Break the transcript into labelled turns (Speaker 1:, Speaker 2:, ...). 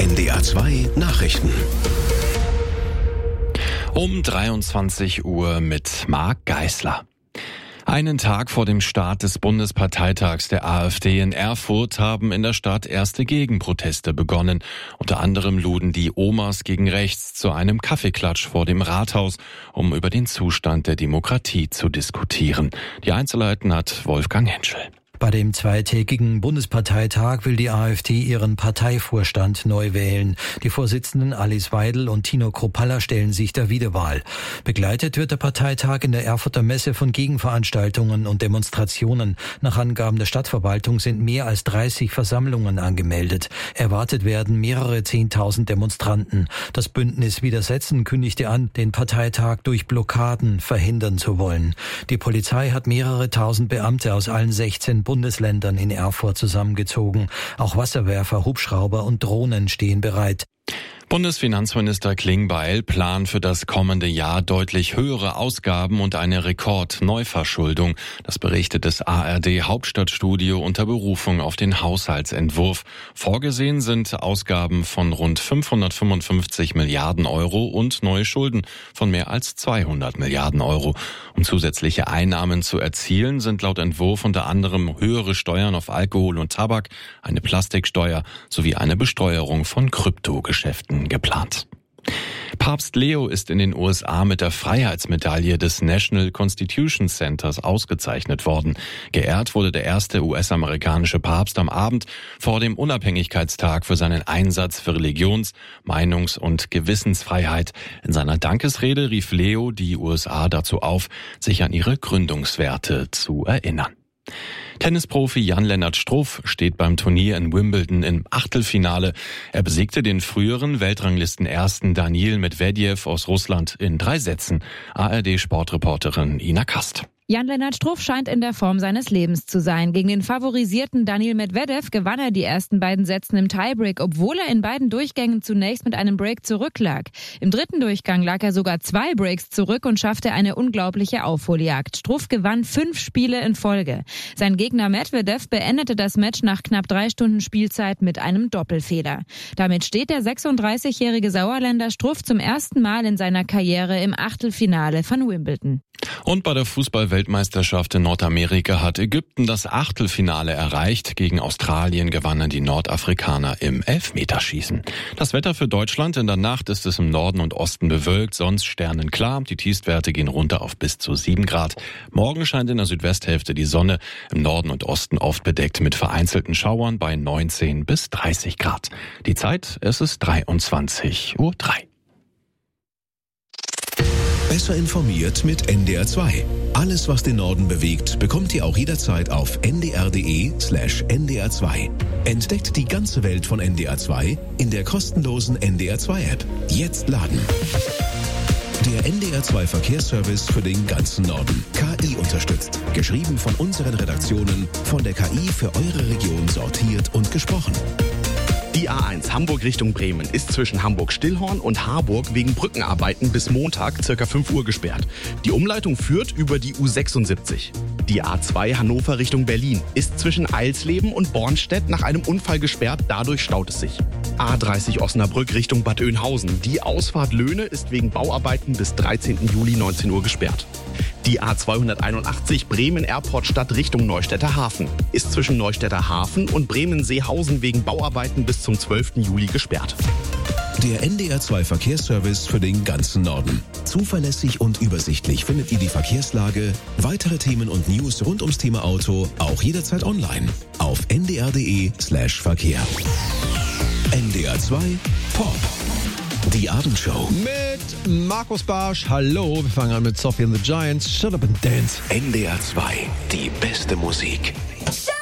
Speaker 1: NDR 2 Nachrichten.
Speaker 2: Um 23 Uhr mit Marc Geisler. Einen Tag vor dem Start des Bundesparteitags der AfD in Erfurt haben in der Stadt erste Gegenproteste begonnen. Unter anderem luden die Omas gegen rechts zu einem Kaffeeklatsch vor dem Rathaus, um über den Zustand der Demokratie zu diskutieren. Die Einzelheiten hat Wolfgang Henschel.
Speaker 3: Bei dem zweitägigen Bundesparteitag will die AfD ihren Parteivorstand neu wählen. Die Vorsitzenden Alice Weidel und Tino Kruppalla stellen sich der Wiederwahl. Begleitet wird der Parteitag in der Erfurter Messe von Gegenveranstaltungen und Demonstrationen. Nach Angaben der Stadtverwaltung sind mehr als 30 Versammlungen angemeldet. Erwartet werden mehrere 10.000 Demonstranten. Das Bündnis Widersetzen kündigte an, den Parteitag durch Blockaden verhindern zu wollen. Die Polizei hat mehrere tausend Beamte aus allen 16 Bundesländern in Erfurt zusammengezogen. Auch Wasserwerfer, Hubschrauber und Drohnen stehen bereit.
Speaker 2: Bundesfinanzminister Klingbeil plant für das kommende Jahr deutlich höhere Ausgaben und eine Rekordneuverschuldung. Das berichtet das ARD Hauptstadtstudio unter Berufung auf den Haushaltsentwurf. Vorgesehen sind Ausgaben von rund 555 Milliarden Euro und neue Schulden von mehr als 200 Milliarden Euro. Um zusätzliche Einnahmen zu erzielen, sind laut Entwurf unter anderem höhere Steuern auf Alkohol und Tabak, eine Plastiksteuer sowie eine Besteuerung von Kryptogeschäften geplant. Papst Leo ist in den USA mit der Freiheitsmedaille des National Constitution Centers ausgezeichnet worden. Geehrt wurde der erste US-amerikanische Papst am Abend vor dem Unabhängigkeitstag für seinen Einsatz für Religions-, Meinungs- und Gewissensfreiheit. In seiner Dankesrede rief Leo die USA dazu auf, sich an ihre Gründungswerte zu erinnern. Tennisprofi Jan-Lennart Struff steht beim Turnier in Wimbledon im Achtelfinale. Er besiegte den früheren Weltranglisten-Ersten Daniil Medvedev aus Russland in 3 Sätzen. ARD-Sportreporterin Ina Kast.
Speaker 4: Jan-Lennart Struff scheint in der Form seines Lebens zu sein. Gegen den favorisierten Daniil Medvedev gewann er die ersten beiden Sätze im Tiebreak, obwohl er in beiden Durchgängen zunächst mit einem Break zurücklag. Im dritten Durchgang lag er sogar 2 Breaks zurück und schaffte eine unglaubliche Aufholjagd. Struff gewann 5 Spiele in Folge. Sein Gegner Medvedev beendete das Match nach knapp 3 Stunden Spielzeit mit einem Doppelfehler. Damit steht der 36-jährige Sauerländer Struff zum ersten Mal in seiner Karriere im Achtelfinale von Wimbledon.
Speaker 2: Und bei der Fußball-Weltmeisterschaft in Nordamerika hat Ägypten das Achtelfinale erreicht. Gegen Australien gewannen die Nordafrikaner im Elfmeterschießen. Das Wetter für Deutschland: in der Nacht ist es im Norden und Osten bewölkt, sonst sternenklar. Die Tiefstwerte gehen runter auf bis zu 7 Grad. Morgen scheint in der Südwesthälfte die Sonne, im Norden und Osten oft bedeckt mit vereinzelten Schauern bei 19 bis 30 Grad. Die Zeit, es ist 23:03 Uhr.
Speaker 1: Besser informiert mit NDR 2. Alles, was den Norden bewegt, bekommt ihr auch jederzeit auf ndr.de/ndr 2. Entdeckt die ganze Welt von NDR 2 in der kostenlosen NDR 2 App. Jetzt laden. Der NDR 2 Verkehrsservice für den ganzen Norden. KI unterstützt. Geschrieben von unseren Redaktionen, von der KI für eure Region sortiert und gesprochen.
Speaker 5: Die A1 Hamburg Richtung Bremen ist zwischen Hamburg-Stillhorn und Harburg wegen Brückenarbeiten bis Montag ca. 5 Uhr gesperrt. Die Umleitung führt über die U76. Die A2 Hannover Richtung Berlin ist zwischen Eilsleben und Bornstedt nach einem Unfall gesperrt, dadurch staut es sich. A30 Osnabrück Richtung Bad Oeynhausen. Die Ausfahrt Löhne ist wegen Bauarbeiten bis 13. Juli 19 Uhr gesperrt. Die A281 Bremen-Airport-Stadt Richtung Neustädter Hafen ist zwischen Neustädter Hafen und Bremen-Seehausen wegen Bauarbeiten bis zum 12. Juli gesperrt.
Speaker 1: Der NDR 2 Verkehrsservice für den ganzen Norden. Zuverlässig und übersichtlich findet ihr die Verkehrslage, weitere Themen und News rund ums Thema Auto auch jederzeit online auf ndr.de/Verkehr. NDR 2 Pop. Die Abendshow.
Speaker 6: Mit Markus Barsch. Hallo, wir fangen an mit Sophie and the Giants. Shut up and dance.
Speaker 1: NDR 2. Die beste Musik